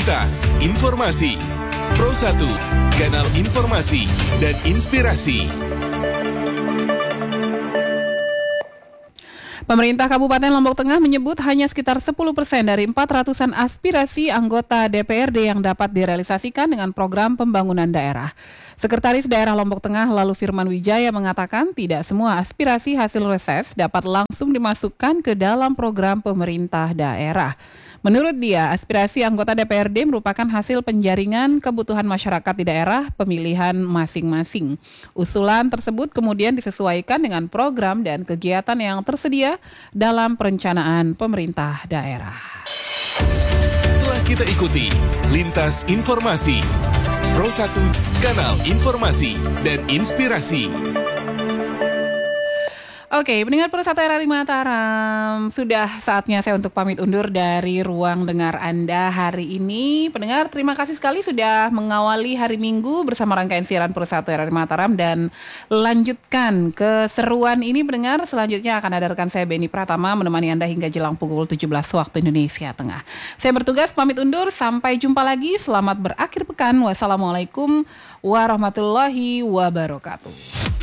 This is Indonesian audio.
Lintas Informasi Pro 1, kanal informasi dan inspirasi. Pemerintah Kabupaten Lombok Tengah menyebut hanya sekitar 10% dari 400-an aspirasi anggota DPRD yang dapat direalisasikan dengan program pembangunan daerah. Sekretaris Daerah Lombok Tengah lalu Firman Wijaya mengatakan tidak semua aspirasi hasil reses dapat langsung dimasukkan ke dalam program pemerintah daerah. Menurut dia, aspirasi anggota DPRD merupakan hasil penjaringan kebutuhan masyarakat di daerah pemilihan masing-masing. Usulan tersebut kemudian disesuaikan dengan program dan kegiatan yang tersedia dalam perencanaan pemerintah daerah. Telah kita ikuti Lintas Informasi Pro 1, kanal informasi dan inspirasi. Oke, pendengar Pro 1 RRI Mataram, sudah saatnya saya untuk pamit undur dari ruang dengar Anda hari ini. Pendengar, terima kasih sekali sudah mengawali hari Minggu bersama rangkaian siaran Pro 1 RRI Mataram dan lanjutkan keseruan ini. Pendengar, selanjutnya akan ada rekan saya Beni Pratama menemani Anda hingga jelang pukul 17 waktu Indonesia Tengah. Saya bertugas pamit undur, sampai jumpa lagi. Selamat berakhir pekan. Wassalamualaikum warahmatullahi wabarakatuh.